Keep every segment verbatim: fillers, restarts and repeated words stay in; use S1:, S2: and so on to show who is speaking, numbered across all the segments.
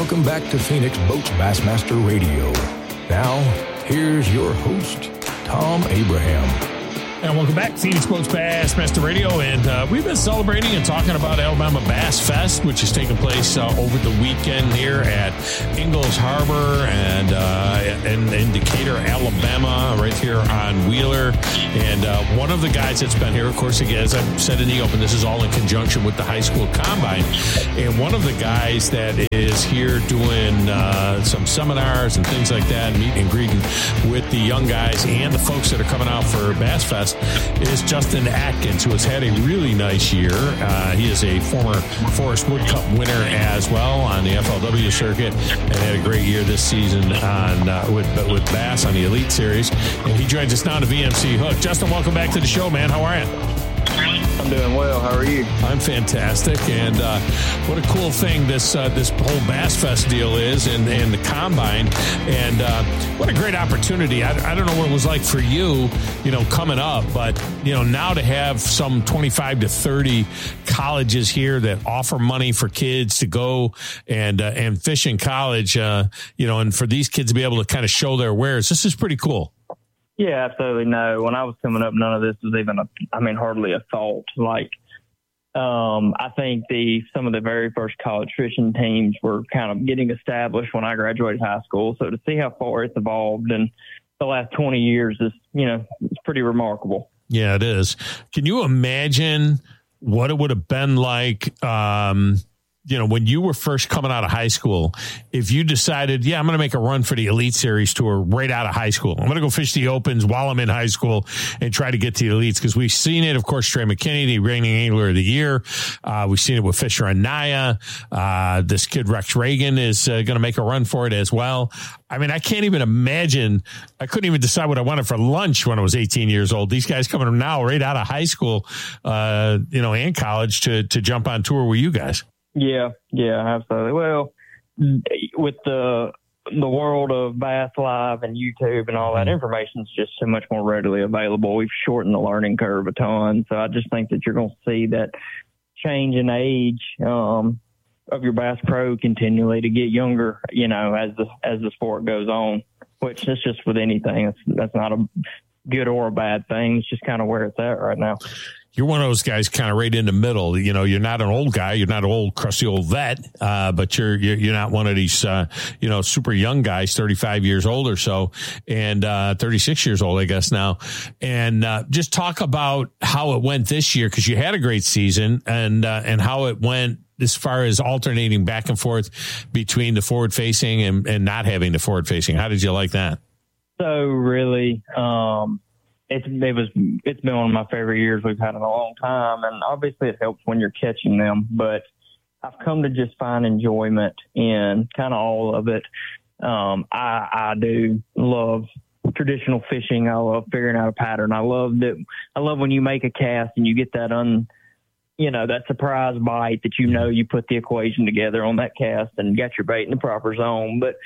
S1: Welcome back to Phoenix Boats Bassmaster Radio. Now, here's your host, Tom Abraham.
S2: And welcome back to Phoenix Boats Bassmaster Radio. And uh, we've been celebrating and talking about Alabama Bass Fest, which is taking place uh, over the weekend here at Ingalls Harbor and uh, in, in Decatur, Alabama, right here on Wheeler. And uh, one of the guys that's been here, of course, again, as I said in the open, this is all in conjunction with the high school combine. And one of the guys that is here doing uh, some seminars and things like that, meeting and greeting with the young guys and the folks that are coming out for Bass Fest, is Justin Atkins, who has had a really nice year. Uh, he is a former Forrest Wood Cup winner as well on the F L W circuit and had a great year this season on uh, with, with Bass on the Elite Series. And he joins us now to V M C Hook. Justin, welcome back to the show, man. How are you?
S3: I'm doing well. How are you?
S2: I'm fantastic. And uh, what a cool thing this uh, this whole Bass Fest deal is, and, and the combine. And uh, what a great opportunity. I, I don't know what it was like for you, you know, coming up, but, you know, now to have some twenty-five to thirty colleges here that offer money for kids to go and uh, and fish in college, uh, you know, and for these kids to be able to kind of show their wares. This is pretty cool.
S3: Yeah, absolutely. No, when I was coming up, none of this was even, a, I mean, hardly a thought. Like, um, I think the some of the very first college fishing teams were kind of getting established when I graduated high school. So to see how far it's evolved in the last twenty years is, you know, it's pretty remarkable.
S2: Yeah, it is. Can you imagine what it would have been like, um, you know, when you were first coming out of high school, if you decided, yeah, I'm going to make a run for the Elite Series Tour right out of high school. I'm going to go fish the Opens while I'm in high school and try to get to the Elites, because we've seen it, of course, Trey McKinney, the reigning angler of the year. Uh, we've seen it with Fisher and Naya. Uh, this kid, Rex Reagan, is uh, going to make a run for it as well. I mean, I can't even imagine. I couldn't even decide what I wanted for lunch when I was eighteen years old. These guys coming now right out of high school, uh, you know, and college to, to jump on tour with you guys.
S3: Yeah, yeah, absolutely. Well, with the the world of Bass Live and YouTube and all that, information is just so much more readily available. We've shortened the learning curve a ton. So I just think that you're going to see that change in age um, of your Bass Pro continually to get younger, you know, as the as the sport goes on, which is just with anything. That's, that's not a good or a bad thing. It's just kind of where it's at right now.
S2: You're one of those guys kind of right in the middle. You know, you're not an old guy. You're not an old, crusty old vet, uh, but you're, you're, you're not one of these, uh, you know, super young guys, thirty-five years old or so, and, uh, thirty-six years old, I guess now. And, uh, just talk about how it went this year, because you had a great season, and, uh, and how it went as far as alternating back and forth between the forward facing and, and not having the forward facing. How did you like that?
S3: So really, um, It's it was it's been one of my favorite years we've had in a long time, and obviously it helps when you're catching them. But I've come to just find enjoyment in kind of all of it. Um, I I do love traditional fishing. I love figuring out a pattern. I love that. I love when you make a cast and you get that un, you know, that surprise bite that you know you put the equation together on that cast and got your bait in the proper zone. But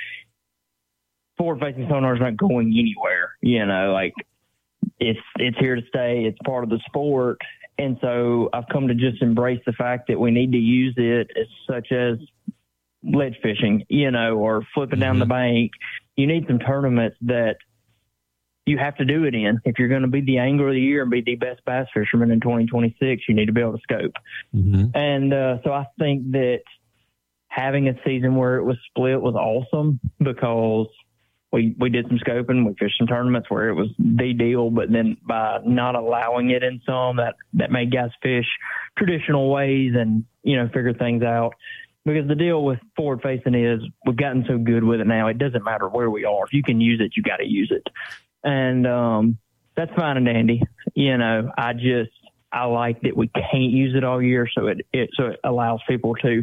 S3: forward facing sonar is not going anywhere. You know, like. It's it's here to stay. It's part of the sport. And so I've come to just embrace the fact that we need to use it, as such as ledge fishing, you know, or flipping down the bank. You need some tournaments that you have to do it in. If you're going to be the angler of the year and be the best bass fisherman in twenty twenty-six, you need to be able to scope. Mm-hmm. And uh, so I think that having a season where it was split was awesome, because We we did some scoping. We fished some tournaments where it was the deal, but then by not allowing it in some, that, that made guys fish traditional ways and, you know, figure things out. Because the deal with forward facing is we've gotten so good with it now, it doesn't matter where we are. If you can use it, you got to use it. And um, that's fine and dandy. You know, I just, I like that we can't use it all year. So it, it, so it allows people to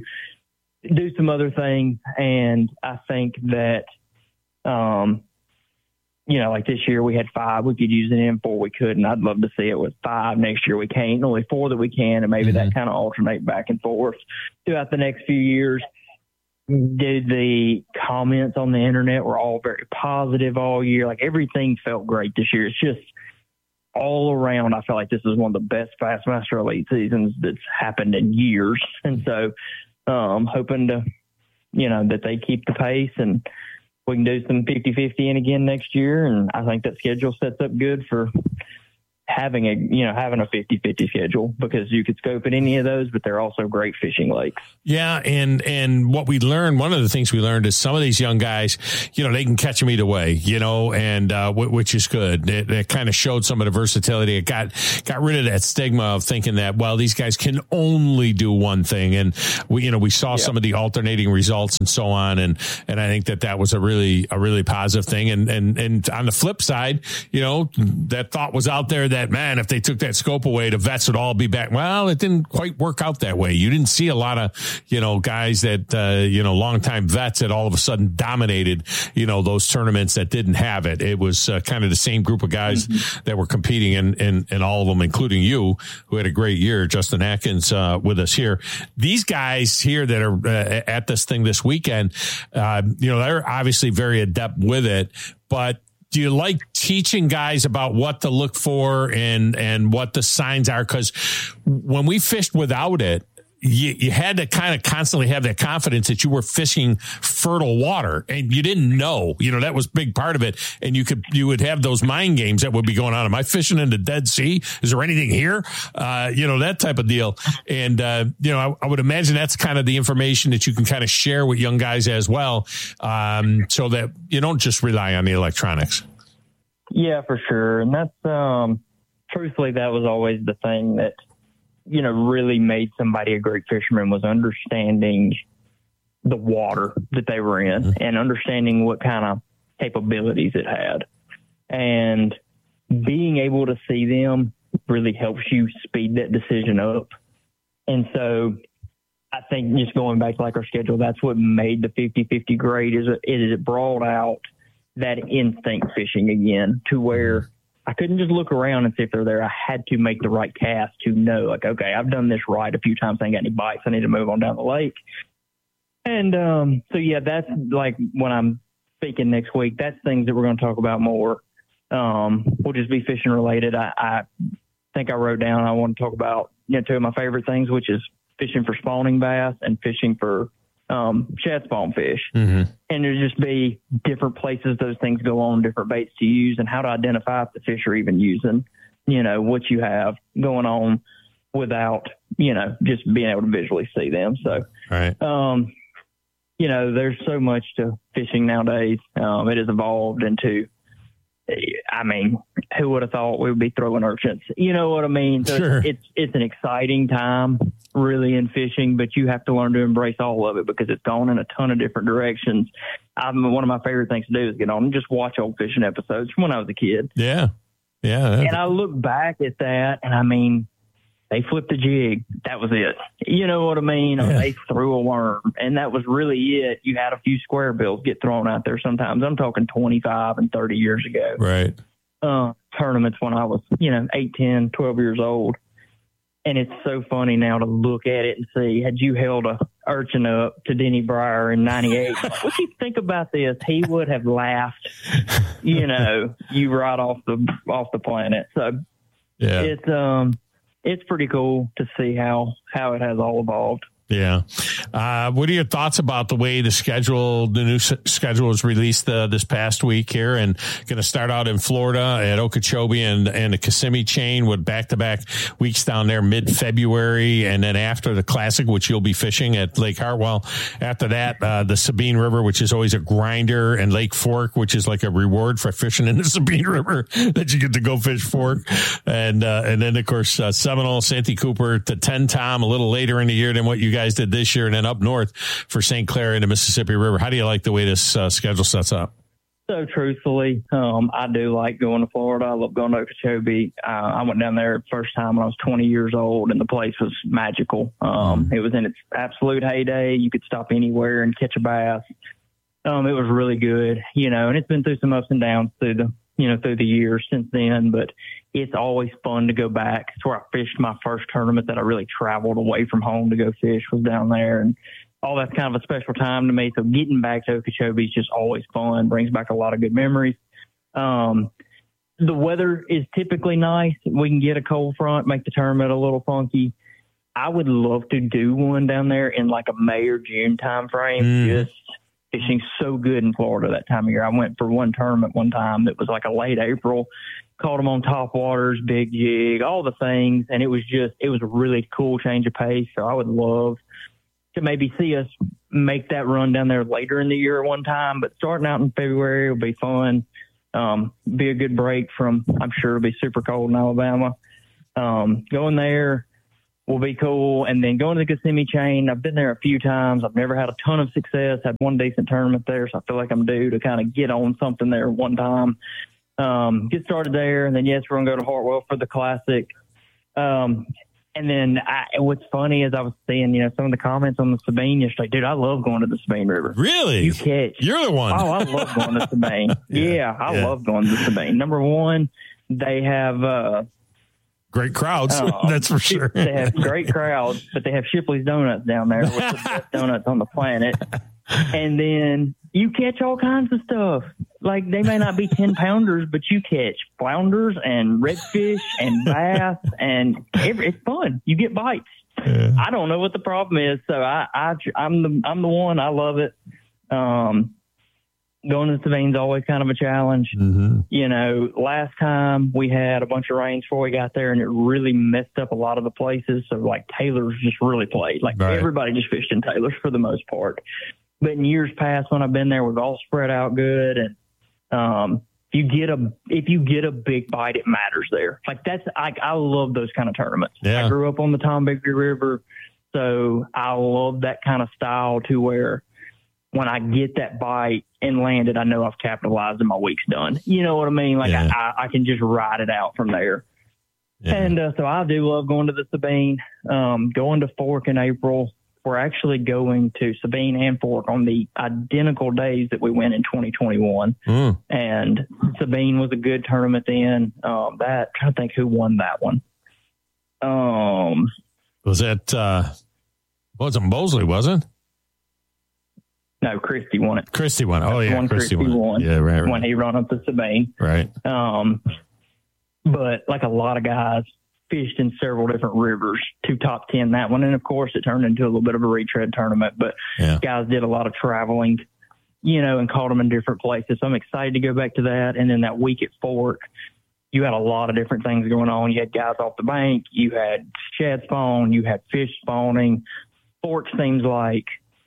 S3: do some other things. And I think that, Um, you know, like this year we had five we could use it in, four we couldn't. I'd love to see it with five. Next year we can't, only four that we can, and maybe mm-hmm. that kind of alternate back and forth throughout the next few years. Did the comments on the internet were all very positive all year. Like everything felt great this year. It's just all around. I feel like this is one of the best Bassmaster Elite seasons that's happened in years. And so, um, hoping to you know, that they keep the pace and we can do some fifty-fifty in again next year. And I think that schedule sets up good for having a, you know, having a fifty-fifty schedule, because you could scope at any of those, but they're also great fishing lakes.
S2: Yeah. And, and what we learned, one of the things we learned is some of these young guys, you know, they can catch them either way, you know, and, uh, w- which is good. It, it kind of showed some of the versatility. It got, got rid of that stigma of thinking that, well, these guys can only do one thing. And we, you know, we saw yeah. some of the alternating results and so on. And, and I think that that was a really, a really positive thing. And, and, and on the flip side, you know, that thought was out there that, man, if they took that scope away, the vets would all be back. Well, it didn't quite work out that way. You didn't see a lot of, you know, guys that, uh, you know, longtime vets that all of a sudden dominated, you know, those tournaments that didn't have it. It was uh, kind of the same group of guys mm-hmm. that were competing in, in, in all of them, including you, who had a great year, Justin Atkins, uh, with us here. These guys here that are uh, at this thing this weekend, uh, you know, they're obviously very adept with it, but do you like teaching guys about what to look for and, and what the signs are? Because when we fished without it, you, you had to kind of constantly have that confidence that you were fishing fertile water, and you didn't know, you know, that was a big part of it. And you could, you would have those mind games that would be going on. Am I fishing in the Dead Sea? Is there anything here? Uh, you know, that type of deal. And, uh, you know, I, I would imagine that's kind of the information that you can kind of share with young guys as well. Um, so that you don't just rely on the electronics.
S3: Yeah, for sure. And that's, um, truthfully, that was always the thing that, you know, really made somebody a great fisherman, was understanding the water that they were in mm-hmm. and understanding what kind of capabilities it had. And being able to see them really helps you speed that decision up. And so I think just going back to like our schedule, that's what made the fifty-fifty great, is it, is it brought out that instinct fishing again, to where I couldn't just look around and see if they're there. I had to make the right cast to know, like, okay, I've done this right a few times. I ain't got any bites. I need to move on down the lake. And um, so, yeah, that's like when I'm speaking next week, that's things that we're going to talk about more. Um, we'll just be fishing related. I, I think I wrote down, I want to talk about, you know, two of my favorite things, which is fishing for spawning bass and fishing for um, shad spawn fish. Mm-hmm. And there'll just be different places those things go on, different baits to use, and how to identify if the fish are even using, you know, what you have going on without, you know, just being able to visually see them. So,
S2: right.
S3: um, you know, there's so much to fishing nowadays. Um, it has evolved into, I mean, who would have thought we would be throwing urchins? You know what I mean? So
S2: sure.
S3: it's, it's an exciting time really in fishing, but you have to learn to embrace all of it because it's gone in a ton of different directions. I'm, one of my favorite things to do is get on and just watch old fishing episodes from when I was a kid.
S2: Yeah. Yeah.
S3: And I look back at that and I mean, they flipped the jig. That was it. You know what I mean? Yeah. They threw a worm, and that was really it. You had a few square bills get thrown out there sometimes. I'm talking twenty-five and thirty years ago.
S2: Right.
S3: Uh, tournaments when I was, you know, eight, ten, twelve years old. And it's so funny now to look at it and see, had you held a urchin up to Denny Breyer in ninety-eight, what do you think about this? He would have laughed, you know, you right off the, off the planet. So
S2: yeah,
S3: it's, um, it's pretty cool to see how, how it has all evolved.
S2: Yeah. Uh, what are your thoughts about the way the schedule, the new s- schedule was released uh, this past week here, and going to start out in Florida at Okeechobee and, and the Kissimmee chain with back-to-back weeks down there mid-February, and then after the Classic, which you'll be fishing at Lake Hartwell. After that, uh, the Sabine River, which is always a grinder, and Lake Fork, which is like a reward for fishing in the Sabine River that you get to go fish Fork. And, uh, and then, of course, uh, Seminole, Santee Cooper to ten Tom a little later in the year than what you guys did this year, and then up north for Saint Clair and the Mississippi River. How do you like the way this uh, schedule sets up?
S3: So truthfully, um, I do like going to Florida. I love going to Okeechobee. Uh, I went down there the first time when I was twenty years old, and the place was magical. Um, mm. It was in its absolute heyday. You could stop anywhere and catch a bass. Um, it was really good, you know, and it's been through some ups and downs through the, you know, through the years since then, but it's always fun to go back. It's where I fished my first tournament that I really traveled away from home to go fish, was down there, and all that's kind of a special time to me. So getting back to Okeechobee is just always fun, brings back a lot of good memories. Um, the weather is typically nice. We can get a cold front, make the tournament a little funky. I would love to do one down there in like a May or June time frame. Mm. Just fishing so good in Florida that time of year. I went for one tournament one time that was like a late April, caught them on top waters, big jig, all the things. And it was just, it was a really cool change of pace. So I would love to maybe see us make that run down there later in the year one time, but starting out in February will be fun. Um, be a good break from, I'm sure it'll be super cold in Alabama. Um, going there will be cool. And then going to the Kissimmee chain, I've been there a few times. I've never had a ton of success, had one decent tournament there. So I feel like I'm due to kind of get on something there one time. Um, get started there. And then, yes, we're going to go to Hartwell for the Classic. Um, and then I, what's funny is I was seeing, you know, some of the comments on the Sabine yesterday. Dude, I love going to the Sabine River.
S2: Really?
S3: You catch.
S2: You're the one.
S3: Oh, I love going to Sabine. yeah, yeah, I
S2: yeah.
S3: love going to Sabine. Number one, they have uh,
S2: great crowds. Uh, that's for sure.
S3: They have great crowds, but they have Shipley's Donuts down there, which is the best donuts on the planet. And then you catch all kinds of stuff. Like, they may not be ten pounders, but you catch flounders and redfish and bass, and every, it's fun. You get bites. Yeah. I don't know what the problem is, so I, I I'm the I'm the one. I love it. Um, going to Sabine's always kind of a challenge. Mm-hmm. You know, last time we had a bunch of rains before we got there, and it really messed up a lot of the places. So, like, Taylor's just really played. Like, right. Everybody just fished in Taylor's for the most part. But in years past, when I've been there, we've all spread out good. And um, if you get a if you get a big bite, it matters there. Like, that's I, I love those kind of tournaments.
S2: Yeah.
S3: I grew up on the Tombigbee River, so I love that kind of style to where when I get that bite and land it, I know I've capitalized and my week's done. You know what I mean? Like, yeah. I, I can just ride it out from there. Yeah. And uh, so I do love going to the Sabine, um, going to Fork in April. We're actually going to Sabine and Fork on the identical days that we went in twenty twenty-one. Mm. And Sabine was a good tournament then. Um, that, I'm trying to think who won that one. Um,
S2: was that, uh, wasn't Mosley, wasn't it?
S3: No, Christie won it.
S2: Christie won it. Oh, yeah.
S3: One Christie won. won
S2: yeah, right, right.
S3: When he run up the Sabine.
S2: Right.
S3: Um, but like a lot of guys, fished in several different rivers to top ten that one. And of course it turned into a little bit of a retread tournament, but yeah. guys did a lot of traveling, you know, and caught them in different places. So I'm excited to go back to that. And then that week at Fork, you had a lot of different things going on. You had guys off the bank, you had shad spawn, you had fish spawning. Fork seems like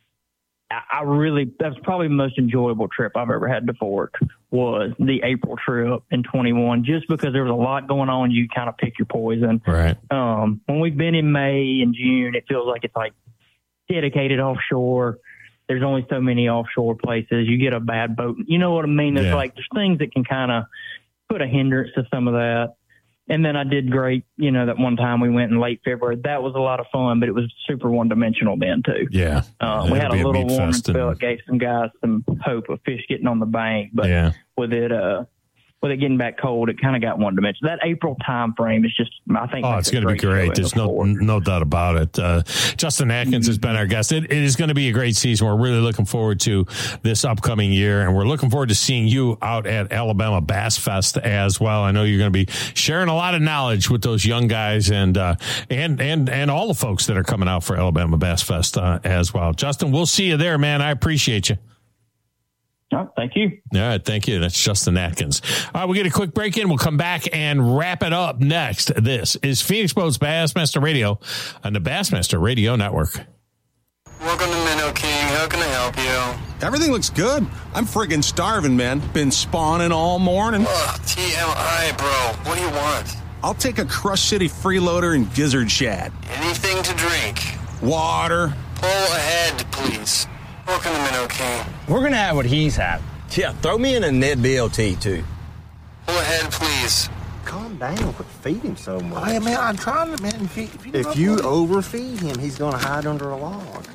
S3: I really, that's probably the most enjoyable trip I've ever had to Fork was the April trip in twenty-one, just because there was a lot going on. You kind of pick your poison.
S2: Right.
S3: Um, when we've been in May and June, it feels like it's like dedicated offshore. There's only so many offshore places. You get a bad boat. You know what I mean? There's yeah. like, there's things that can kind of put a hindrance to some of that. And then I did great, you know, that one time we went in late February. That was a lot of fun, but it was super one-dimensional then, too.
S2: Yeah.
S3: Uh, we had a little warming spell. It gave some guys some hope of fish getting on the bank. But yeah. with it uh, with it getting back cold, it kind of got one-dimensional. That April time frame is just, I think.
S2: Oh, it's going to be great. There's no no doubt about it. Uh, Justin Atkins mm-hmm. has been our guest. It, it is going to be a great season. We're really looking forward to this upcoming year, and we're looking forward to seeing you out at Alabama Bass Fest as well. I know you're going to be sharing a lot of knowledge with those young guys and uh, and and and all the folks that are coming out for Alabama Bass Fest uh, as well. Justin, we'll see you there, man. I appreciate you.
S3: Oh, thank you.
S2: All right, thank you. That's Justin Atkins. All right, we'll get a quick break in. We'll come back and wrap it up next. This is Phoenix Boats Bassmaster Radio on the Bassmaster Radio Network.
S4: Welcome to Minnow King. How can I help you?
S5: Everything looks good. I'm friggin' starving, man. Been spawning all morning.
S4: Ugh, T M I, bro. What do you want?
S5: I'll take a Crush City freeloader and gizzard shad.
S4: Anything to drink?
S5: Water.
S4: Pull ahead, please. Welcome to Minnow King.
S6: We're going to have what he's had.
S7: Yeah, throw me in a Ned B L T, too.
S4: Pull ahead, please.
S8: Calm down. Quit feeding him so much.
S9: Hey, man, I'm trying to, man. If you, if you,
S8: if you overfeed him, he's going to hide under a log.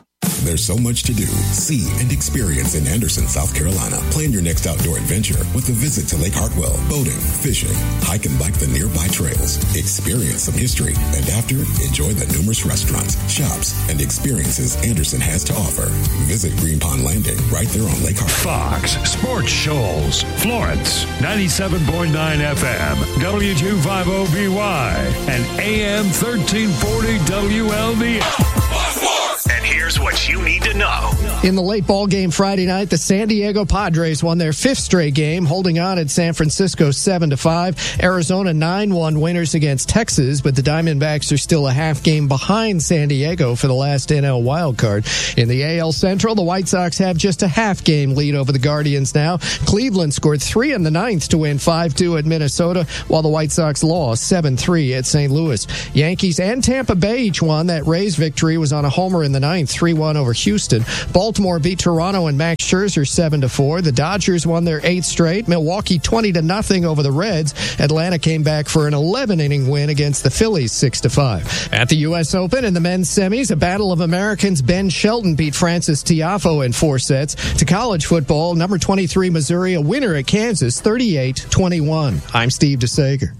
S6: there's so much to do, see, and experience in Anderson, South Carolina. Plan your next outdoor adventure with a visit to Lake Hartwell, boating, fishing, hike and bike the nearby trails, experience some history, and after, enjoy the numerous restaurants, shops, and experiences Anderson has to offer. Visit Green Pond Landing right there on Lake Hartwell.
S9: Fox Sports Shoals, Florence, ninety-seven point nine F M, W two fifty B Y, and A M thirteen forty W L D.
S10: And here's what you need to know.
S11: In the late ball game Friday night, the San Diego Padres won their fifth straight game, holding on at San Francisco seven to five. Arizona nine one winners against Texas, but the Diamondbacks are still a half game behind San Diego for the last N L wildcard. In the A L Central, the White Sox have just a half game lead over the Guardians now. Cleveland scored three in the ninth to win five two at Minnesota, while the White Sox lost seven three at Saint Louis. Yankees and Tampa Bay each won. That Rays victory was on a homer in the ninth, three one over Houston. Baltimore beat Toronto and Max Scherzer seven to four. The Dodgers won their eighth straight. Milwaukee twenty to nothing over the Reds. Atlanta came back for an eleven inning win against the Phillies six to five. At the U S Open in the men's semis, a battle of Americans. Ben Shelton beat Francis Tiafoe in four sets. To college football, number twenty-three Missouri a winner at Kansas thirty-eight twenty-one. I'm Steve DeSager.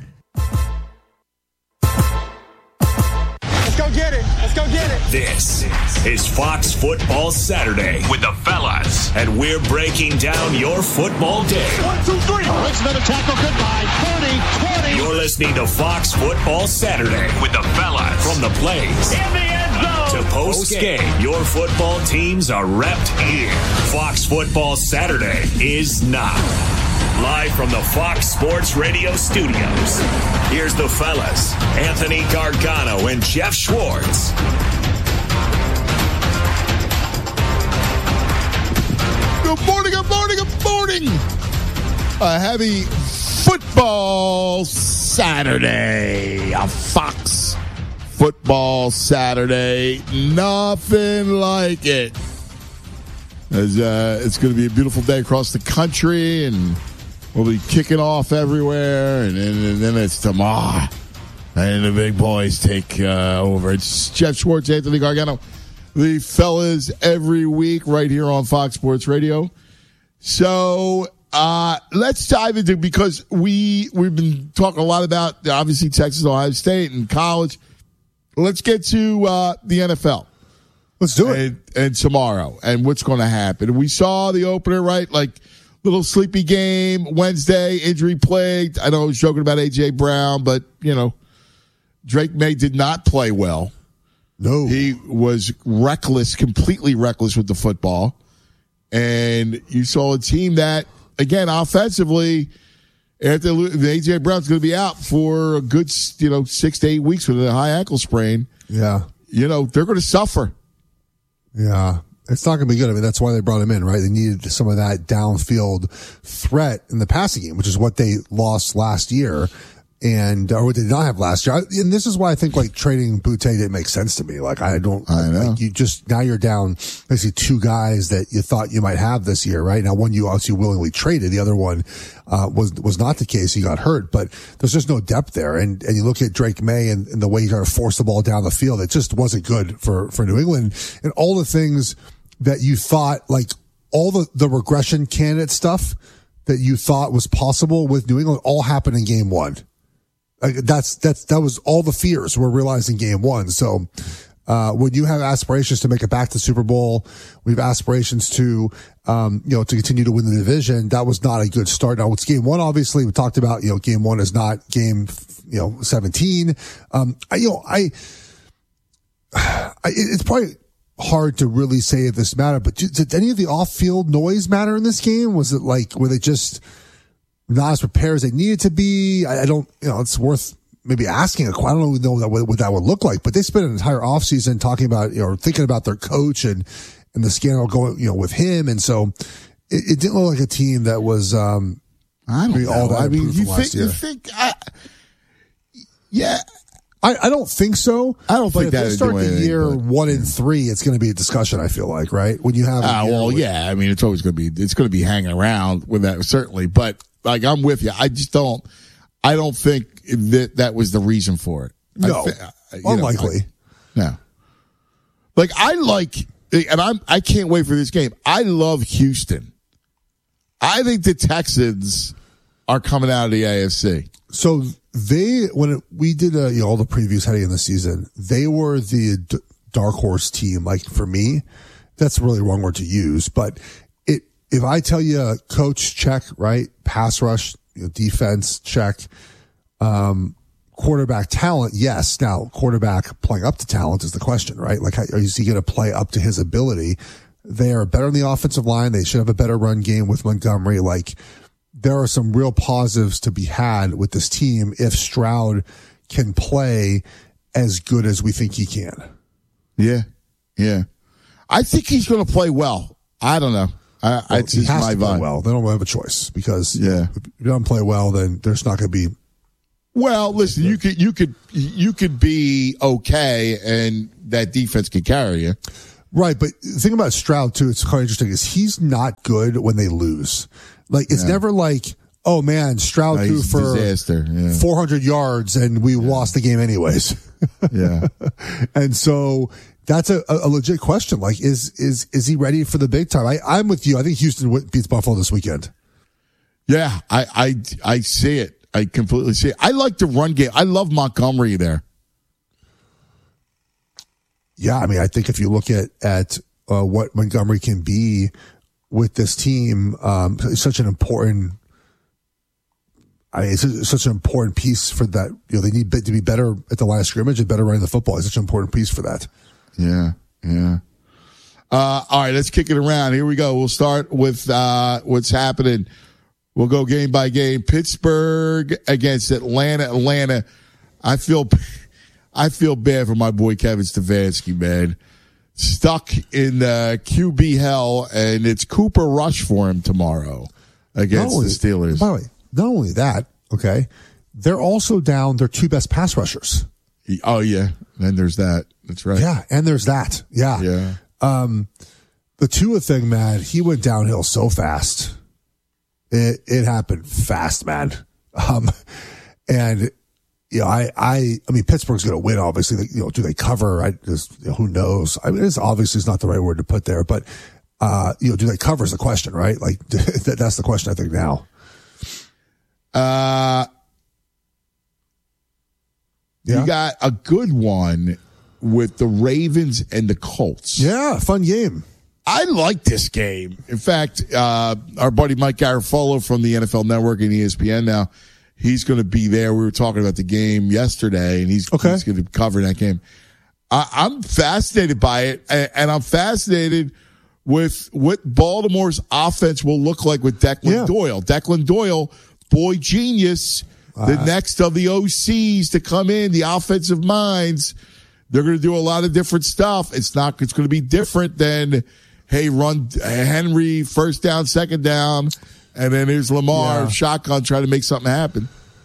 S12: Let's go get it. Let's go get it.
S10: This is Fox Football Saturday with the fellas, and we're breaking down your football day.
S12: One, two, three. Let's another tackle. Goodbye. thirty, twenty.
S10: You're listening to Fox Football Saturday with the fellas. From the plays
S12: in the end zone
S10: to post game, your football teams are repped here. Fox Football Saturday is not. Live from the Fox Sports Radio studios, here's the fellas, Anthony Gargano and Jeff Schwartz.
S13: Good morning, good morning, good morning. A heavy football Saturday. A Fox Football Saturday. Nothing like it. As, uh, it's going to be a beautiful day across the country, and we'll be kicking off everywhere, and, and, and then it's tomorrow. And the big boys take uh, over. It's Jeff Schwartz, Anthony Gargano, the fellas every week right here on Fox Sports Radio. So uh, let's dive into, because we, we've been talking a lot about, obviously, Texas, Ohio State, and college. Let's get to uh, the N F L.
S14: Let's do it.
S13: And, and tomorrow, and what's going to happen. We saw the opener, right? Like, little sleepy game Wednesday, injury plagued. I know I was joking about A J Brown, but, you know, Drake May did not play well.
S14: No.
S13: He was reckless, completely reckless with the football. And you saw a team that, again, offensively, after A J Brown's going to be out for a good, you know, six to eight weeks with a high ankle sprain.
S14: Yeah.
S13: You know, they're going to suffer.
S14: Yeah. It's not going to be good. I mean, that's why they brought him in, right? They needed some of that downfield threat in the passing game, which is what they lost last year, and or what they did not have last year. And this is why I think like trading Boutte didn't make sense to me. Like I don't,
S13: I know.
S14: Like, you just now you're down basically two guys that you thought you might have this year, right? Now one you obviously willingly traded, the other one uh, was was not the case. He got hurt, but there's just no depth there. And and you look at Drake May and, and the way he kind of forced the ball down the field, it just wasn't good for for New England. And all the things that you thought, like all the, the regression candidate stuff that you thought was possible with New England all happened in game one. Like that's, that's, that was all the fears were realized in game one. So, uh, when you have aspirations to make it back to the Super Bowl, we have aspirations to, um, you know, to continue to win the division. That was not a good start. Now it's game one, obviously we talked about, you know, game one is not game, you know, seventeen. Um, I, you know, I, I it's probably hard to really say if this mattered, but did any of the off-field noise matter in this game? Was it like, were they just not as prepared as they needed to be? I, I don't, you know, it's worth maybe asking. I don't know that, what, what that would look like, but they spent an entire offseason talking about, you know, thinking about their coach and, and the scandal going, you know, with him. And so it, it didn't look like a team that was, um,
S13: I don't know.
S14: all that
S13: I mean, you
S14: last
S13: think,
S14: year.
S13: you think, I, yeah.
S14: I, I don't think so.
S13: I don't
S14: but
S13: think
S14: if
S13: that
S14: they
S13: would
S14: start
S13: do
S14: the
S13: anything,
S14: year
S13: but,
S14: one and three, it's going to be a discussion. I feel like, right? When you have,
S13: ah, well,
S14: with,
S13: yeah. I mean, it's always going to be, it's going to be hanging around with that, certainly. But like, I'm with you. I just don't, I don't think that that was the reason for it.
S14: No,
S13: I th- you
S14: unlikely.
S13: Know, I, no, like I like and I'm I can't wait for this game. I love Houston. I think the Texans are coming out of the A F C.
S14: So they, when it, we did uh, you know, all the previews heading in the season, they were the d- dark horse team. Like for me, that's a really wrong word to use, but it, if I tell you uh, coach check, right? Pass rush, you know, defense check, um, quarterback talent, yes. Now quarterback playing up to talent is the question, right? Like, how, is he going to play up to his ability? They are better on the offensive line. They should have a better run game with Montgomery. Like, there are some real positives to be had with this team if Stroud can play as good as we think he can.
S13: Yeah, yeah. I think he's going to play well. I don't know. I,
S14: well,
S13: it's
S14: he
S13: just
S14: has
S13: my
S14: to play
S13: vibe.
S14: well. They don't have a choice because
S13: yeah.
S14: if you don't play well, then there's not going to be.
S13: Well, listen, you could you could you could be okay, and that defense could carry you.
S14: Right, but the thing about Stroud too, it's quite interesting, is he's not good when they lose. Like, it's yeah. never like, oh man, Stroud
S13: no,
S14: threw for
S13: yeah.
S14: four hundred yards and we yeah. lost the game anyways.
S13: Yeah.
S14: And so that's a, a legit question. Like, is, is, is he ready for the big time? I, I'm with you. I think Houston beats Buffalo this weekend.
S13: Yeah, I, I, I see it. I completely see it. I like the run game. I love Montgomery there.
S14: Yeah, I mean, I think if you look at, at, uh, what Montgomery can be with this team, um, it's such an important, I mean, it's such an important piece for that. You know, they need to be better at the line of scrimmage and better running the football. It's such an important piece for that.
S13: Yeah, yeah. Uh, all right, let's kick it around. Here we go. We'll start with, uh, what's happening. We'll go game by game. Pittsburgh against Atlanta. Atlanta. I feel, I feel bad for my boy Kevin Stefanski, man. Stuck in uh, Q B hell, and it's Cooper Rush for him tomorrow against
S14: only,
S13: the Steelers.
S14: By the way, not only that, okay, they're also down their two best pass rushers.
S13: Oh, yeah. And there's that. That's right.
S14: Yeah, and there's that. Yeah.
S13: Yeah.
S14: Um, the Tua thing, man, he went downhill so fast. It it happened fast, man. Um, and you know, I, I, I mean, Pittsburgh's going to win, obviously. They, you know, do they cover? I just, you know, who knows? I mean, it's obviously it's not the right word to put there, but, uh, you know, do they cover is the question, right? Like, that, that's the question, I think, now.
S13: Uh,
S14: yeah.
S13: You got a good one with the Ravens and the Colts.
S14: Yeah, fun game.
S13: I like this game. In fact, uh, our buddy Mike Garafolo from the N F L Network and E S P N now, he's going to be there. We were talking about the game yesterday, and he's,
S14: okay.
S13: he's going to cover that game. I, I'm fascinated by it, and, and I'm fascinated with what Baltimore's offense will look like with Declan
S14: yeah.
S13: Doyle. Declan Doyle, boy genius, uh, the next of the O Cs to come in, the offensive minds. They're going to do a lot of different stuff. It's not. It's going to be different than, hey, run Henry first down, second down. And then here's Lamar,
S14: yeah.
S13: shotgun, trying to make something happen.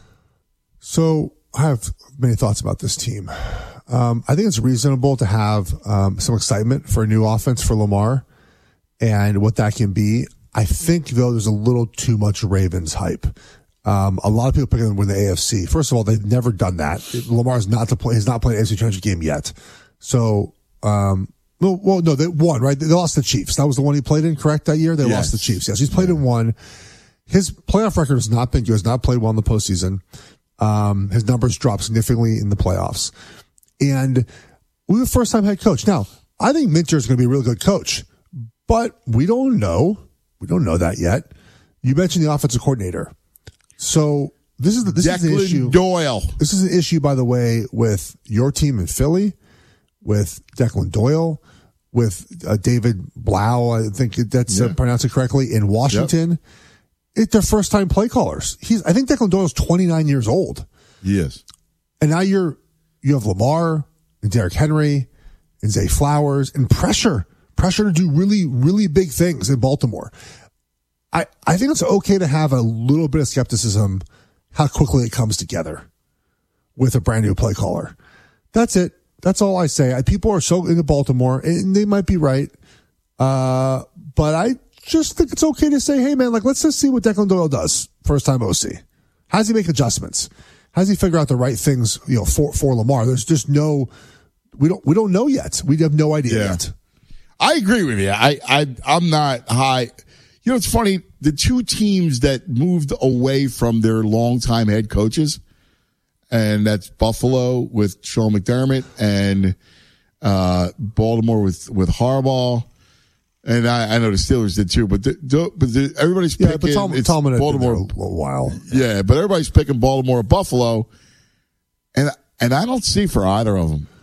S14: So I have many thoughts about this team. Um, I think it's reasonable to have um, some excitement for a new offense for Lamar and what that can be. I think, though, there's a little too much Ravens hype. Um, a lot of people picking them to win the A F C. First of all, they've never done that. Lamar's not to play, has not played an A F C Championship game yet. So, um, well, well, no, they won, right? They lost the Chiefs. That was the one he played in, correct, that year? They
S13: yes.
S14: lost the Chiefs. Yes, he's played yeah. in one. His playoff record has not been good. He has not played well in the postseason. Um, his numbers dropped significantly in the playoffs. And we were a first-time head coach. Now, I think Minter is going to be a really good coach, but we don't know. We don't know that yet. You mentioned the offensive coordinator. So this is the, this
S13: Declan
S14: is the issue.
S13: Doyle.
S14: This is an issue, by the way, with your team in Philly, with Declan Doyle, with uh, David Blau. I think that's yeah. uh, pronounced it correctly in Washington. Yep. It's their first time play callers. He's, I think Declan Doyle's twenty-nine years old.
S13: Yes.
S14: And now you're, you have Lamar and Derrick Henry and Zay Flowers and pressure, pressure to do really, really big things in Baltimore. I, I think it's okay to have a little bit of skepticism how quickly it comes together with a brand new play caller. That's it. That's all I say. I, people are so into Baltimore, and they might be right. Uh, but I just think it's okay to say, hey, man, like, let's just see what Declan Doyle does first time O C. How does he make adjustments? How does he figure out the right things, you know, for, for Lamar? There's just no, we don't, we don't know yet. We have no idea
S13: yeah.
S14: yet.
S13: I agree with you. I, I, I'm not high. You know, it's funny. The two teams that moved away from their longtime head coaches, and that's Buffalo with Sean McDermott and uh, Baltimore with, with Harbaugh. And I, I know the Steelers did too, but the, the, but the, everybody's
S14: yeah,
S13: picking
S14: but Tom,
S13: it's
S14: Tom
S13: Baltimore
S14: a little while.
S13: Yeah, but everybody's picking Baltimore or Buffalo, and and I don't see for either of them.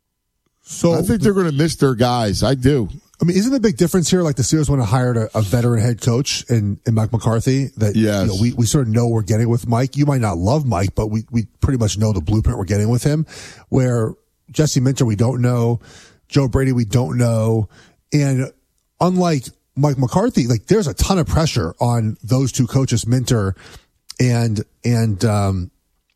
S14: So
S13: I think they're going to miss their guys. I do.
S14: I mean, isn't the big difference here? Like the Steelers went and hired a, a veteran head coach in, in Mike McCarthy. That
S13: yes.
S14: you know, we we sort of know we're getting with Mike. You might not love Mike, but we we pretty much know the blueprint we're getting with him. Where Jesse Minter, we don't know. Joe Brady, we don't know. And unlike Mike McCarthy, like there's a ton of pressure on those two coaches, Minter and and um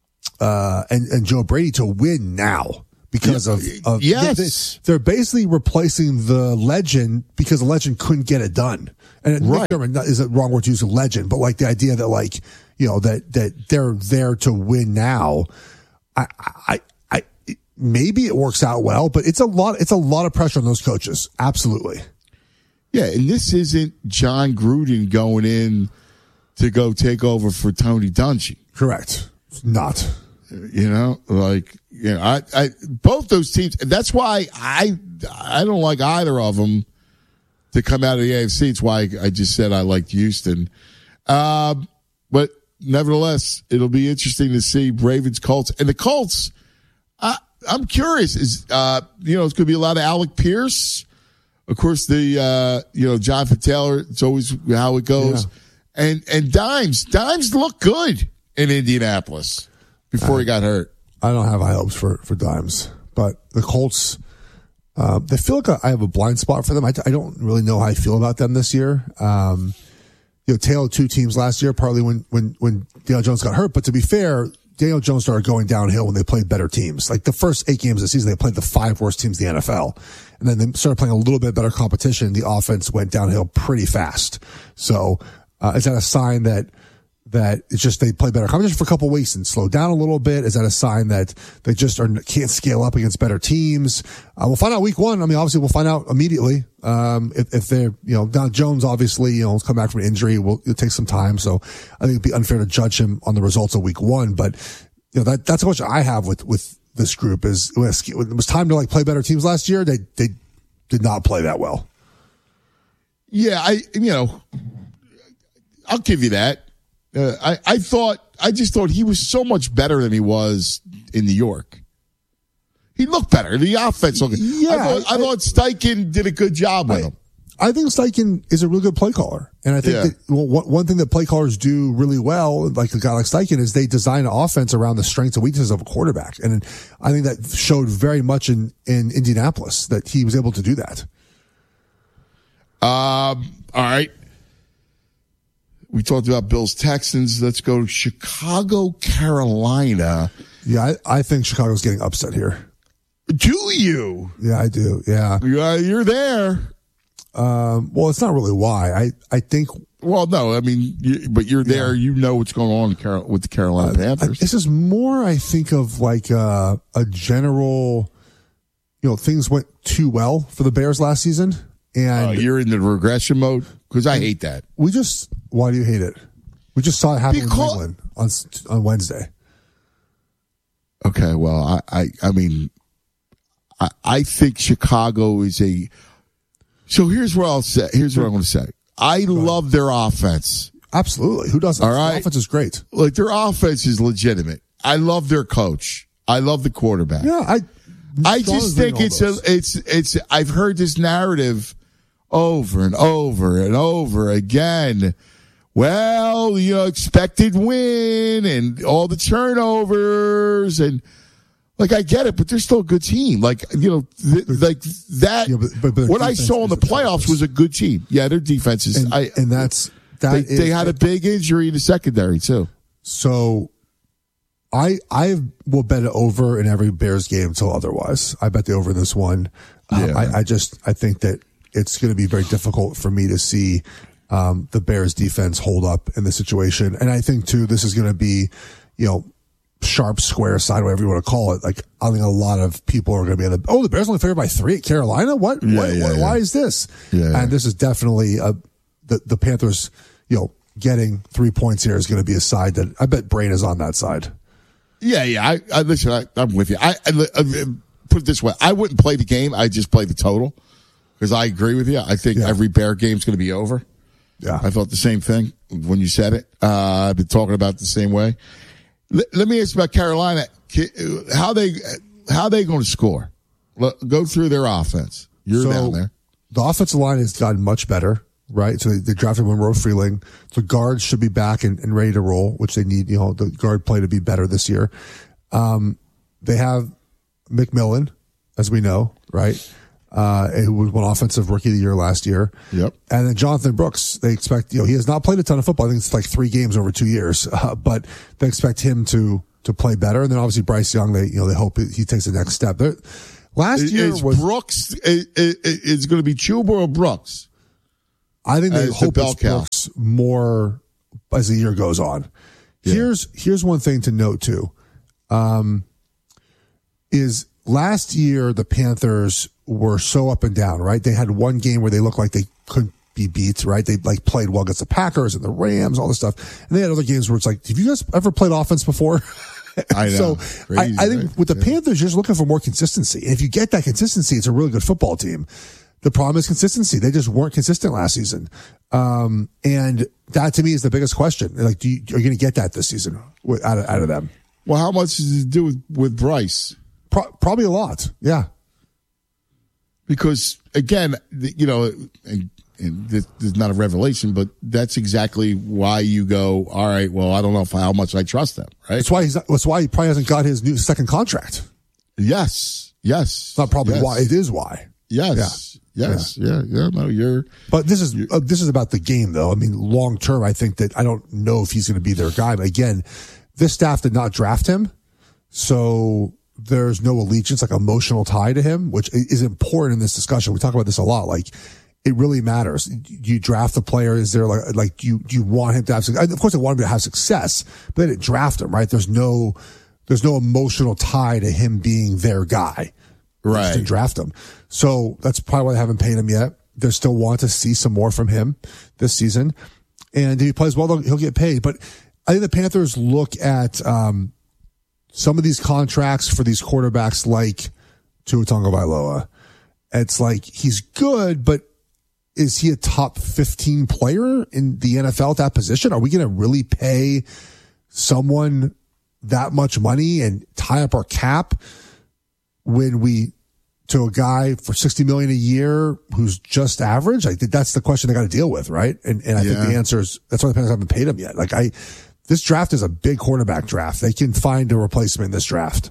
S14: uh and, and Joe Brady, to win now because of, of
S13: yes,
S14: they, they're basically replacing the legend because the legend couldn't get it done. And
S13: right.
S14: McDermott is a wrong word to use, a legend, but like the idea that like you know that that they're there to win now. I I I maybe it works out well, but it's a lot. It's a lot of pressure on those coaches. Absolutely.
S13: Yeah, and this isn't John Gruden going in to go take over for Tony Dungy.
S14: Correct. It's not.
S13: You know, like, you know, I, I, both those teams, and that's why I, I don't like either of them to come out of the A F C. It's why I just said I liked Houston. Um, but nevertheless, it'll be interesting to see Ravens Colts. And the Colts, I, I'm curious, is, uh, you know, it's going to be a lot of Alec Pierce. Of course, the, uh, you know, Jonathan Taylor, it's always how it goes. Yeah. And, and Dimes, Dimes looked good in Indianapolis before uh, he got hurt.
S14: I don't have high hopes for, for Dimes, but the Colts, uh, they feel like I have a blind spot for them. I, I don't really know how I feel about them this year. Um, you know, Taylor two teams last year, partly when, when, when Daniel Jones got hurt, but to be fair, Daniel Jones started going downhill when they played better teams. Like the first eight games of the season, they played the five worst teams in the N F L. And then they started playing a little bit better competition. The offense went downhill pretty fast. So, uh, is that a sign that, that it's just they play better competition for a couple of weeks and slow down a little bit? Is that a sign that they just are, can't scale up against better teams? Uh, we'll find out week one. I mean, obviously we'll find out immediately. Um, if, if they're, you know, now Jones obviously, you know, come back from an injury. Will it'll take some time. So I think it'd be unfair to judge him on the results of week one. But, you know, that, that's how much I have with, with this group is when it was time to like play better teams last year. They, they did not play that well.
S13: Yeah. I, you know, I'll give you that. Uh, I, I thought, I just thought he was so much better than he was in New York. He looked better. The offense looked
S14: Yeah.
S13: I thought, I, I thought Steichen did a good job with
S14: I,
S13: him.
S14: I think Steichen is a really good play caller. And I think
S13: Yeah.
S14: that well, one, one thing that play callers do really well, like a guy like Steichen, is they design an offense around the strengths and weaknesses of a quarterback. And I think that showed very much in, in Indianapolis that he was able to do that.
S13: Um, all right. We talked about Bills Texans. Let's go to Chicago, Carolina.
S14: Yeah, I, I think Chicago's getting upset here.
S13: Do you?
S14: Yeah, I do. Yeah.
S13: Uh, you're there.
S14: Um, well, it's not really why. I, I think.
S13: Well, no, I mean, you, but you're there. Yeah. You know what's going on in Carol, with the Carolina uh, Panthers.
S14: I, this is more, I think, of like uh, a general, you know, things went too well for the Bears last season. And
S13: uh, you're in the regression mode? Because I hate that.
S14: We just, why do you hate it? We just saw it happen because, in New England on, on Wednesday.
S13: Okay, well, I, I, I mean, I, I think Chicago is a. So here's what I'll say. Here's what I'm going to say. I love their offense.
S14: Absolutely. Who doesn't?
S13: All right.
S14: Their offense is great.
S13: Like their offense is legitimate. I love their coach. I love the quarterback.
S14: Yeah, I.
S13: I just think it's a, it's it's. I've heard this narrative over and over and over again. Well, you know, expected win and all the turnovers and like I get it, but they're still a good team. Like you know, th- like that. Yeah, but, but, but what I saw in the playoffs was a good team. Yeah, their defense is.
S14: And,
S13: I,
S14: and that's that.
S13: They,
S14: is,
S13: they had a big injury in the secondary too.
S14: So, I I will bet it over in every Bears game until otherwise. I bet the over in this one. Um, yeah. I, I just I think that it's going to be very difficult for me to see. Um, the Bears defense hold up in this situation. And I think too, this is going to be, you know, sharp, square side, whatever you want to call it. Like, I think a lot of people are going to be in the, oh, the Bears only favored by three at Carolina? What?
S13: Yeah,
S14: what,
S13: yeah,
S14: what
S13: yeah.
S14: Why is this?
S13: Yeah,
S14: and this is definitely a, the, the Panthers, you know, getting three points here is going to be a side that I bet Brain is on that side.
S13: Yeah, yeah. I, I listen. I, I'm with you. I, I, I put it this way: I wouldn't play the game. I just play the total because I agree with you. I think yeah. every Bear game's going to be over.
S14: Yeah,
S13: I thought the same thing when you said it. Uh, I've been talking about it the same way. L- let me ask you about Carolina. How they how they going to score? L- go through their offense. You're
S14: so,
S13: down there.
S14: The offensive line has gotten much better. Right, so they, they drafted Monroe Freeling. The guards should be back and, and ready to roll, which they need. You know, the guard play to be better this year. Um, they have McMillan, as we know, right? Uh, who was one offensive rookie of the year last year.
S13: Yep.
S14: And then Jonathan Brooks, they expect. You know, he has not played a ton of football. I think it's like three games over two years, uh, but they expect him to to play better. And then obviously Bryce Young, they you know they hope he takes the next step. They're, last
S13: is,
S14: year
S13: is
S14: was
S13: Brooks. Is, is going to be Chuba or Brooks?
S14: I think they
S13: As
S14: hope
S13: the
S14: it's Brooks more as the year goes on. Yeah. Here's here's one thing to note too, um, is last year the Panthers were so up and down. Right, they had one game where they looked like they couldn't be beat. Right, they like played well against the Packers and the Rams, all this stuff, and they had other games where it's like, have you guys ever played offense before?
S13: I know.
S14: So
S13: Crazy,
S14: I, I think
S13: right?
S14: with the
S13: yeah.
S14: Panthers, you're just looking for more consistency, and if you get that consistency, it's a really good football team. The problem is consistency. They just weren't consistent last season. Um, and that to me is the biggest question. Like, do you, are you going to get that this season out of, out of them?
S13: Well, how much does it do with, with Bryce?
S14: Pro- probably a lot. Yeah.
S13: Because again, you know, and, and this, this is not a revelation, but that's exactly why you go, all right, well, I don't know if, how much I trust them, right?
S14: That's why he's not, that's why he probably hasn't got his new second contract.
S13: Yes. Yes.
S14: It's not probably
S13: yes.
S14: why. It is why.
S13: Yes.
S14: Yeah.
S13: Yes. Yeah. Yeah. No, you're.
S14: But this is uh, this is about the game, though. I mean, long term, I think that I don't know if he's going to be their guy. But again, this staff did not draft him, so there's no allegiance, like emotional tie to him, which is important in this discussion. We talk about this a lot. Like, it really matters. You draft the player. Is there like like do you do you want him to have success? Of course, they want him to have success, but they didn't draft him, right? There's no there's no emotional tie to him being their guy.
S13: Right.
S14: Just didn't draft him. So that's probably why they haven't paid him yet. They still want to see some more from him this season. And if he plays well, he'll get paid. But I think the Panthers look at um, some of these contracts for these quarterbacks like Tua Tagovailoa. It's like he's good, but is he a top fifteen player in the N F L at that position? Are we going to really pay someone that much money and tie up our cap when we to a guy for sixty million dollars a year who's just average? I think that's the question they got to deal with, right? And and I
S13: yeah.
S14: think the answer is that's why the Panthers haven't paid him yet. Like I, this draft is a big quarterback draft. They can find a replacement in this draft.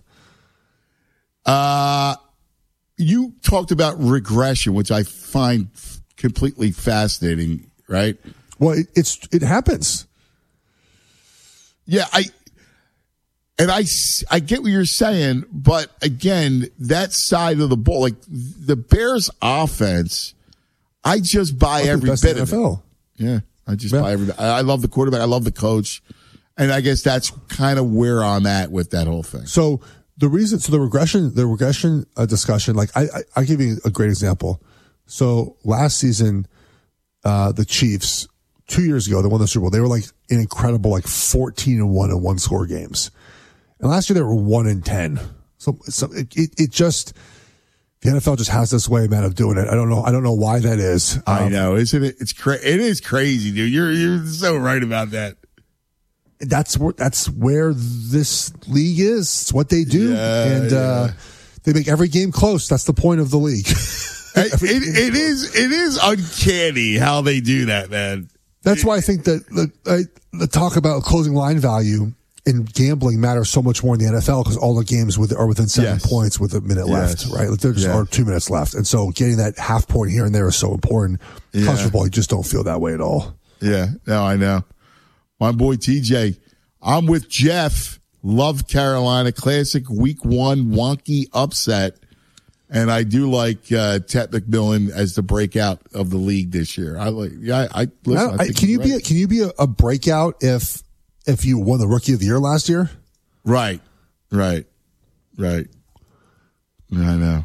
S13: Uh, you talked about regression, which I find completely fascinating, right?
S14: Well, it, it's it happens.
S13: Yeah, I. And I, I get what you're saying, but again, that side of the ball, like the Bears offense, I just buy every bit of it. Yeah, I just yeah. buy every bit. I love the quarterback. I love the coach. And I guess that's kind of where I'm at with that whole thing.
S14: So the reason, so the regression, the regression uh, discussion, like I, I, I'll give you a great example. So last season, uh, the Chiefs, two years ago, they won the Super Bowl. They were like an incredible, like fourteen and one in one score games. And last year they were one in ten. So, so it, it, it just, the N F L just has this way, man, of doing it. I don't know. I don't know why that is. Um,
S13: I know. Isn't it? It's cra- It is crazy, dude. You're, you're so right about that.
S14: That's where, that's where this league is. It's what they do.
S13: Yeah,
S14: and,
S13: yeah.
S14: uh, they make every game close. That's the point of the league.
S13: it, it, it is, it is uncanny how they do that, man.
S14: That's why I think that the, uh, the talk about closing line value in gambling matters so much more in the N F L because all the games with, are within seven
S13: yes.
S14: points with a minute
S13: yes.
S14: left, right? Like there just
S13: yeah.
S14: are two minutes left. And so getting that half point here and there is so important.
S13: Yeah.
S14: College football, you just don't feel that way at all.
S13: Yeah, no, I know. My boy T J, I'm with Jeff. Love Carolina. Classic week one wonky upset. And I do like uh, Ted McMillan as the breakout of the league this year. I like, yeah, I, I listen.
S14: I, I, can you right. be a, can you be a, a breakout if if you won the Rookie of the Year last year?
S13: Right, right, right. I know.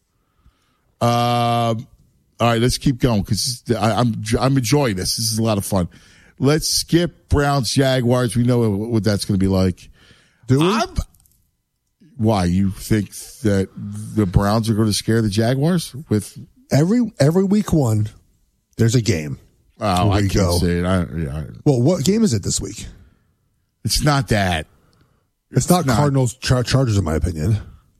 S13: Um, all right, let's keep going because I'm I'm enjoying this. This is a lot of fun. Let's skip Browns Jaguars. We know what that's going to be like.
S14: Do we?
S13: I'm, why you think that the Browns are going to scare the Jaguars with
S14: every every week one? There's a game.
S13: Oh, I can't go. say it. I, yeah, I,
S14: well, what game is it this week?
S13: It's not that.
S14: It's, it's not, not Cardinals Char- Chargers, in my opinion.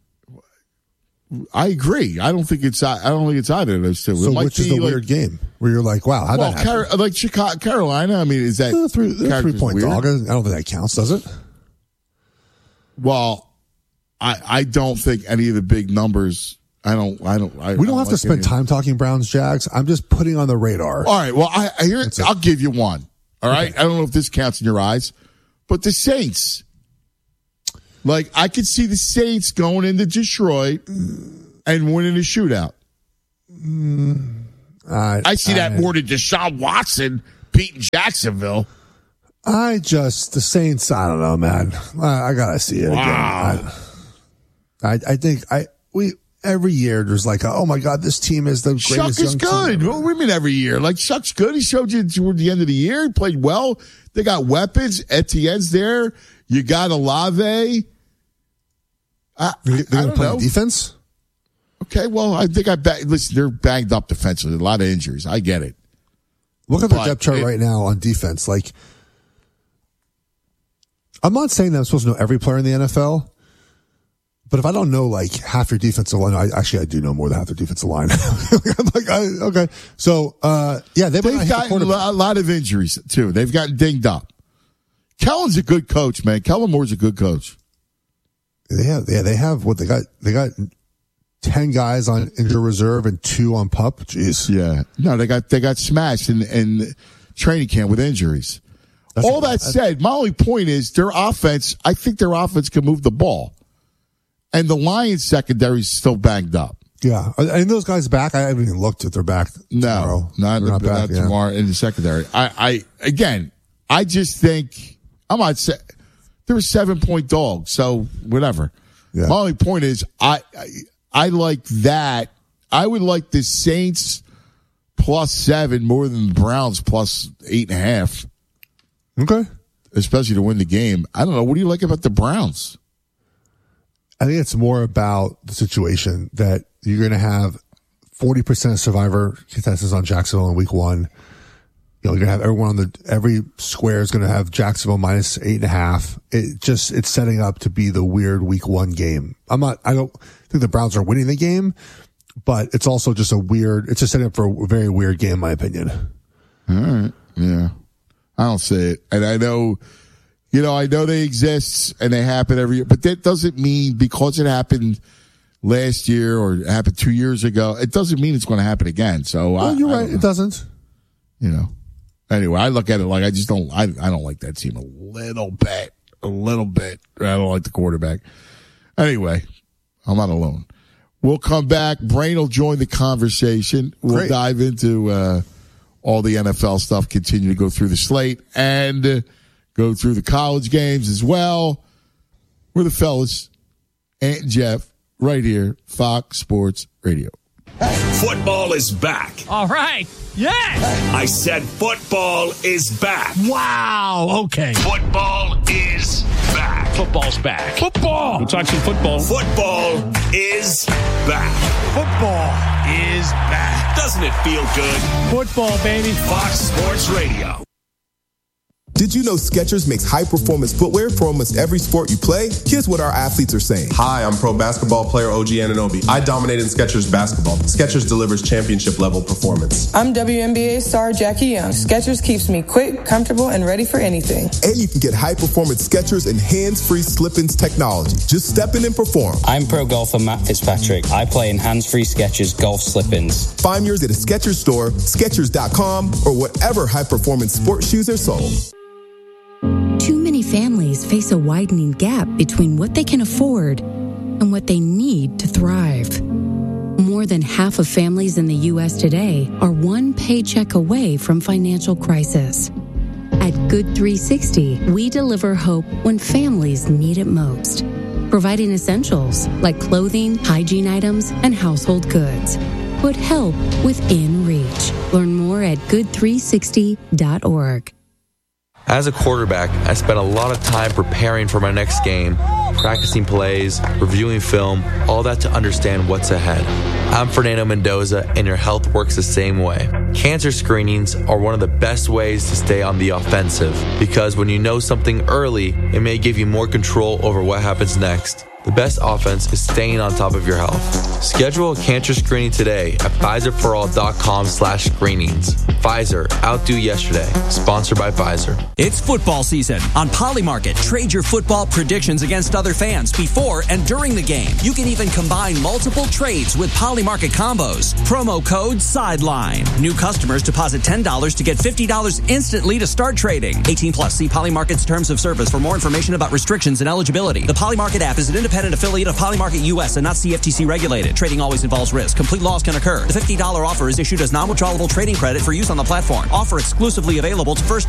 S13: I agree. I don't think it's. I don't think it's either of those two.
S14: So, which is the
S13: like,
S14: weird game where you're like, "Wow, how
S13: well,
S14: that happen?"
S13: Car- like Chicago, Carolina. I mean, is that
S14: uh, three, three point
S13: weird?
S14: dog? I don't think that counts, does it?
S13: Well, I I don't think any of the big numbers. I don't. I don't. I,
S14: we don't
S13: I
S14: have
S13: like
S14: to spend
S13: any.
S14: time talking Browns Jags. I'm just putting on the radar.
S13: All right. Well, I, I hear. It. I'll give you one. All right. Okay. I don't know if this counts in your eyes, but the Saints. Like I could see the Saints going into Detroit and winning a shootout.
S14: Mm, I,
S13: I see that
S14: I,
S13: more than Deshaun Watson beating Jacksonville.
S14: I just the Saints. I don't know, man. I, I gotta see it
S13: wow.
S14: again. I, I, I think I we every year there's like, a, oh my god, this team is the greatest.
S13: Shuck is
S14: young
S13: good.
S14: team.
S13: What do you mean every year? Like Shuck's good. He showed you toward the end of the year. He played well. They got weapons. Etienne's there. You got Olave. I,
S14: they're they're going to play
S13: know.
S14: defense.
S13: Okay, well, I think I bet. Listen, they're banged up defensively. A lot of injuries. I get it.
S14: Look at the depth chart it, right now on defense. Like, I'm not saying that I'm supposed to know every player in the N F L, but if I don't know like half your defensive line, I, actually I do know more than half their defensive line. I'm like, I, okay, so uh, yeah, they've,
S13: they've got a lot of injuries too. They've gotten dinged up. Kellen's a good coach, man. Kellen Moore's a good coach.
S14: They have, yeah, they have what they got. They got ten guys on injured reserve and two on pup. Jeez.
S13: Yeah. No, they got they got smashed in, in training camp with injuries. That's All that said, my only point is their offense. I think their offense can move the ball, and the Lions secondary is still banged up.
S14: Yeah, and those guys back. I haven't even looked if they're back.
S13: No,
S14: tomorrow.
S13: not,
S14: not,
S13: not
S14: back, yeah.
S13: tomorrow in the secondary. I, I again, I just think I'm not saying. They're a seven-point dog, so whatever. Yeah. My only point is, I, I I like that. I would like the Saints plus seven more than the Browns plus eight and a half.
S14: Okay.
S13: Especially to win the game. I don't know. What do you like about the Browns?
S14: I think it's more about the situation that you're going to have forty percent of Survivor contestants on Jacksonville in week one. You know, you're gonna have everyone on the every square is gonna have Jacksonville minus eight and a half. It just it's setting up to be the weird week one game. I'm not. I don't think the Browns are winning the game, but it's also just a weird. It's just setting up for a very weird game, in my opinion.
S13: All right. Yeah, I don't see it, and I know, you know, I know they exist and they happen every year, but that doesn't mean because it happened last year or it happened two years ago, it doesn't mean it's going to happen again. So
S14: well,
S13: I,
S14: you're
S13: I
S14: right. It doesn't.
S13: You know. Anyway, I look at it like I just don't. I I don't like that team a little bit, a little bit. I don't like the quarterback. Anyway, I'm not alone. We'll come back. Brain will join the conversation. We'll
S14: Great.
S13: dive into uh, all the N F L stuff. Continue to go through the slate and uh, go through the college games as well. We're the fellas, Ant and Jeff, right here, Fox Sports Radio.
S10: Football is back.
S2: All right. Yes.
S10: I said football is back.
S2: Wow. Okay.
S10: Football is back.
S2: Football's back. Football. We'll talk some football.
S10: Football is back.
S2: Football is back.
S10: Doesn't it feel good?
S2: Football, baby.
S10: Fox Sports Radio.
S15: Did you know Skechers makes high-performance footwear for almost every sport you play? Here's what our athletes are saying.
S16: Hi, I'm pro basketball player O G Anunoby. I dominate in Skechers basketball. Skechers delivers championship-level performance.
S17: I'm W N B A star Jackie Young. Skechers keeps me quick, comfortable, and ready for anything.
S15: And you can get high-performance Skechers and hands-free slip-ins technology. Just step in and perform.
S18: I'm pro golfer Matt Fitzpatrick. I play in hands-free Skechers golf slip-ins.
S15: Find yours at a Skechers store, Skechers dot com, or whatever high-performance sports shoes are sold.
S19: Too many families face a widening gap between what they can afford and what they need to thrive. More than half of families in the U S today are one paycheck away from financial crisis. At Good three sixty, we deliver hope when families need it most, providing essentials like clothing, hygiene items, and household goods. Put help within reach. Learn more at good three sixty dot org.
S20: As a quarterback, I spent a lot of time preparing for my next game, practicing plays, reviewing film, all that to understand what's ahead. I'm Fernando Mendoza, and your health works the same way. Cancer screenings are one of the best ways to stay on the offensive, because when you know something early, it may give you more control over what happens next. The best offense is staying on top of your health. Schedule a cancer screening today at Pfizer for all dot com slash screenings. Pfizer, outdo yesterday. Sponsored by Pfizer.
S21: It's football season. On Polymarket, trade your football predictions against other fans before and during the game. You can even combine multiple trades with Polymarket combos. Promo code SIDELINE. New customers deposit ten dollars to get fifty dollars instantly to start trading. eighteen plus. See Polymarket's terms of service for more information about restrictions and eligibility. The Polymarket app is an independent affiliate of Polymarket U S and not C F T C regulated. Trading always involves risk. Complete loss can occur. The fifty dollars offer is issued as non-withdrawable trading credit for use on the platform. Offer exclusively available to first